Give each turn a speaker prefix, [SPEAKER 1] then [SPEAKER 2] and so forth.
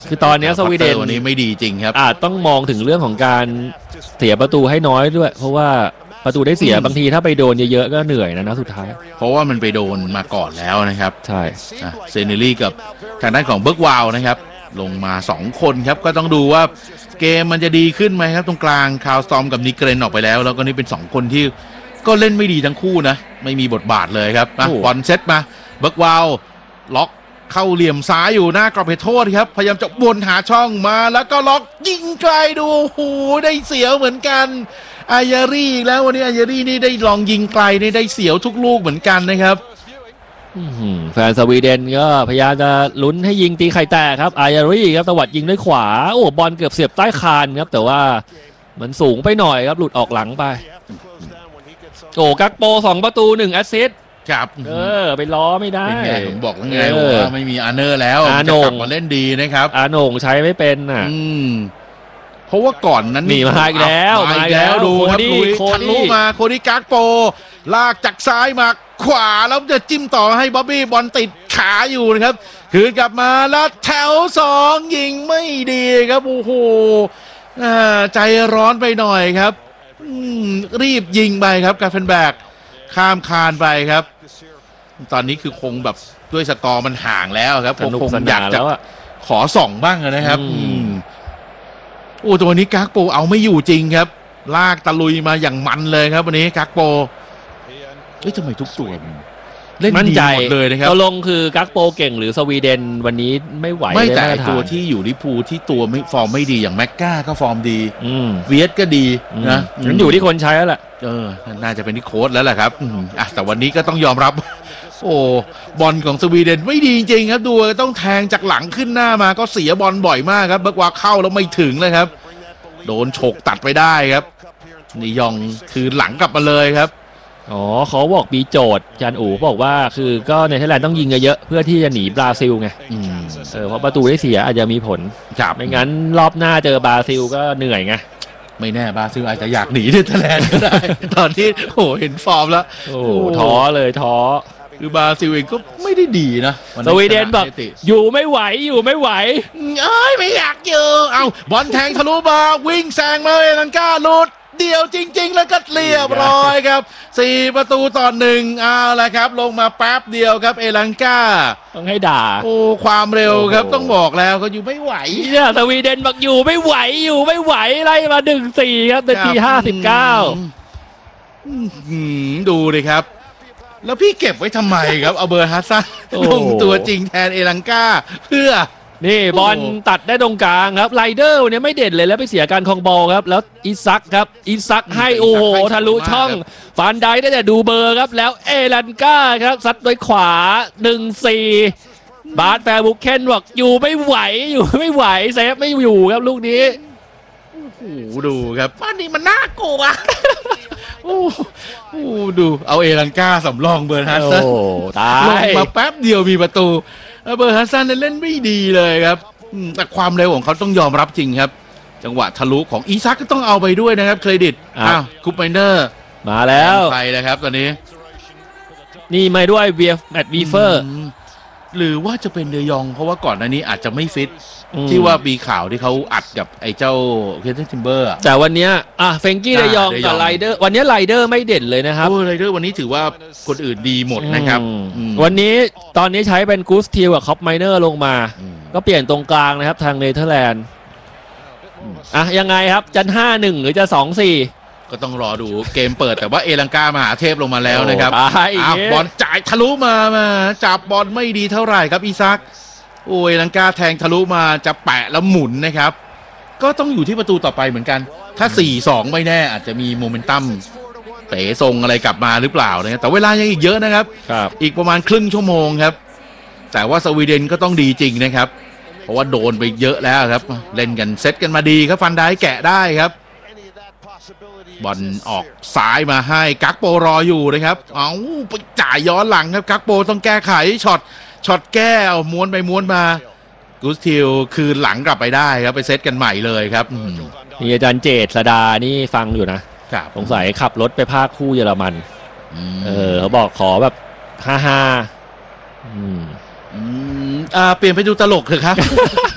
[SPEAKER 1] คือตอนนี้สวีเดน
[SPEAKER 2] วันนี้ไม่ดีจริงครับ
[SPEAKER 1] อาจต้องมองถึงเรื่องของการเสียประตูให้น้อยด้วยเพราะว่าประตูได้เสียบางทีถ้าไปโดนเยอะๆก็เหนื่อยนะสุดท้าย
[SPEAKER 2] เพราะว่ามันไปโดนมาก่อนแล้วนะครับ
[SPEAKER 1] ใช่
[SPEAKER 2] เซเนลี่กับทางด้านของเบิร์กวาวนะครับลงมา2คนครับก็ต้องดูว่าเกมมันจะดีขึ้นไหมครับตรงกลางคาวสตอมกับนิเกรนออกไปแล้วแล้วก็นี่เป็น2คนที่ก็เล่นไม่ดีทั้งคู่นะไม่มีบทบาทเลยครับบอลเซตมาเบิร์กวาวล็อกเข้าเหลี่ยมซ้ายอยู่หน้ากรอบเขตโทษครับพยายามจะวนหาช่องมาแล้วก็ล็อกยิงไกลดูโอ้ได้เสียวเหมือนกันอายารี่แล้ววันนี้อายารี่นี่ได้ลองยิงไกลนี่ได้เสียวทุกลูกเหมือนกันนะครับ
[SPEAKER 1] แฟนสวีเดนก็พยายามจะลุ้นให้ยิงตีไข่แตกครับอายารี่ครับตวัดยิงด้วยขวาโอ้บอลเกือบเสียบใต้คานครับแต่ว่ามันสูงไปหน่อยครับหลุดออกหลังไปโอ้กักโป2ประตู1แอสซิสต์
[SPEAKER 2] ครับ
[SPEAKER 1] ไปล้อไม่ได้
[SPEAKER 2] เป็นไงผมบอกแล้วไงว่าไม่มีอาร์เนอร์แล้ว
[SPEAKER 1] อาโหน่ง
[SPEAKER 2] มาเล่นดีนะครับ
[SPEAKER 1] อาโหน่งใช้ไม่เป็นน่ะ
[SPEAKER 2] เพราะว่าก่อนนั้น
[SPEAKER 1] นี่มาอีกแล้ว
[SPEAKER 2] ดูครับลุยทะลุมาโคดี้กักโปลากจากซ้ายมาขวาแล้วจะจิ้มต่อให้บ๊อบบี้บอลติดขาอยู่นะครับคืนกลับมาแล้วแถว2ยิงไม่ดีครับโอ้โหใจร้อนไปหน่อยครับรีบยิงไปครับกาเฟนแบกข้ามคานไปครับตอนนี้คือคงแบบด้วยสกอร์มันห่างแล้วครับคงอยากจะขอส่องบ้างนะครับโอ้ตัวนี้กักโปเอาไม่อยู่จริงครับลากตะลุยมาอย่างมันเลยครับวันนี้กักโปทำไมทุกตัวเล่นดีหมดเลยนะครับ
[SPEAKER 1] ตกลงคือกักโปเก่งหรือสวีเดนวันนี้ไม่ไหว
[SPEAKER 2] ไม่แต่ตัวที่อยู่ลิพูที่ตัวไม่ฟอร์มไม่ดีอย่างแม็กก้าก็ฟอร์มดีเวียดก็ดีนะ
[SPEAKER 1] มันอยู่ที่คนใช้แล้วแหละ
[SPEAKER 2] น่าจะเป็นที่โค้ชแล้วแหละครับแต่วันนี้ก็ต้องยอมรับโอ้บอลของสวีเดนไม่ดีจริงครับดูต้องแทงจากหลังขึ้นหน้ามาก็เสียบอลบ่อยมากครับเบิร์กวาเข้าแล้วไม่ถึงเลยครับโดนฉกตัดไปได้ครับนี่ยองคือหลังกลับมาเลยครับ
[SPEAKER 1] เขาบอกมีโจทย์จานอู๋บอกว่าคือก็ในไทยแลนด์ต้องยิงเยอะๆเพื่อที่จะหนีบราซิลไงเพราะประตูได้เสียอาจจะมีผลไม่งั้นรอบหน้าเจอบราซิลก็เหนื่อยไง
[SPEAKER 2] ไม่แน่บราซิลอาจจะอยากหนีเนเธอร์แลนด์ก็ได้ตอนที่เห็นฟอร์มแล้ว
[SPEAKER 1] ท้อเลย
[SPEAKER 2] คือบราซิลเองก็ไม่ได้ดีนะ
[SPEAKER 1] สวีเดนแบบอยู่ไม่ไหว
[SPEAKER 2] ไม่อยากอยู่บอลแทงทะลุมาวิ่งแซงมาเอลังกาหลุดเดียวจริงๆแล้วก็เรียบร้อยครับ4ประตูต่อ1เอาละครับลงมาแป๊บเดียวครับเอลังกา
[SPEAKER 1] ต้องให้ด่า
[SPEAKER 2] ความเร็วครับต้องบอกแล้วก็อยู่ไม่ไหว
[SPEAKER 1] เนี่ยสวีเดนบอกอยู่ไม่ไหวไล่มา1-4ครับนาที59
[SPEAKER 2] ดูเลยครับแล้วพี่เก็บไว้ทำไมครับเอาเบอร์ฮัสซันลงตัวจริงแทนเอลังกาเพื่อ
[SPEAKER 1] นี่บอลตัดได้ตรงกลางครับไรเดอร์เนี่ยไม่เด่นเลยแล้วไปเสียการครองบอลครับแล้วอิซักครับอิซักให้ทะลุช่องฟานไดได้แต่ดูเบอร์ครับแล้วเอลันกาครับซัดด้วยขวา1-4บาร์ดแฟร์บุกเคนบอกอยู่ไม่ไหวเซฟไม่อยู่ครับลูกนี้
[SPEAKER 2] ดูครับอันนี้มันน่ากลัวดูเอาเอลันกาสำรองเบอร์ฮัสซันลงมาแป๊บเดียวมีประตูเบอร์ฮัสซันเล่นไม่ดีเลยครับแต่ความเร็วของเขาต้องยอมรับจริงครับจังหวะทะลุของอีซักก็ต้องเอาไปด้วยนะครับเครดิตคูปไมเนอร์
[SPEAKER 1] มาแล้ว
[SPEAKER 2] ใครนะครับตอนนี้
[SPEAKER 1] นี่มาด้วยแมตต์วีเฟอร์
[SPEAKER 2] หรือว่าจะเป็นเดยองเพราะว่าก่อนหน้านี้อาจจะไม่ฟิตที่ว่ามีข่าวที่เขาอัดกับไอ้เจ้าเคททิมเบอร์
[SPEAKER 1] แต่วันนี้เฟงกี้เดยองกับไรเดอร์วันนี้ไรเดอร์ไม่เด่นเลยนะครับ
[SPEAKER 2] ไรเดอร์วันนี้ถือว่าคนอื่นดีหมดนะครับ
[SPEAKER 1] วันนี้ตอนนี้ใช้เป็นกูสทิลกับคอปไมเนอร์ลงมาก็เปลี่ยนตรงกลางนะครับทางเนเธอร์แลนด์ยังไงครับจะ 5-1 หรือจะ 2-4
[SPEAKER 2] ก็ต้องรอดูเกมเปิดแต่ว่าเอลังกามหาเทพลงมาแล้วนะครับบอลจ่ายทะลุมาจับบอลไม่ดีเท่าไหร่ครับอีซักเอลังกาแทงทะลุมาจะแปะแล้วหมุนนะครับก็ต้องอยู่ที่ประตูต่อไปเหมือนกันถ้า 4-2 ไม่แน่อาจจะมีโมเมนตัมเตะทรงอะไรกลับมาหรือเปล่านะแต่เวลายังอีกเยอะนะครับอีกประมาณครึ่งชั่วโมงครับแต่ว่าสวีเดนก็ต้องดีจริงนะครับเพราะว่าโดนไปเยอะแล้วครับเล่นกันเซตกันมาดีครับฟันได้แกะได้ครับบอลออกซ้ายมาให้กักโปรออยู่นะครับไปจ่ายย้อนหลังครับกักโปต้องแก้ไขช็อตแก้ม้วนไปม้วนมากูสทิลคืนหลังกลับไปได้ครับไปเซตกันใหม่เลยครับ
[SPEAKER 1] นี่อาจารย์เจษฎานี่ฟังอยู่นะสงสัยขับรถไปภาคคู่เยอรมันเขาบอกขอแบบ55
[SPEAKER 2] เปลี่ยนไปดูตลกเถอะครับ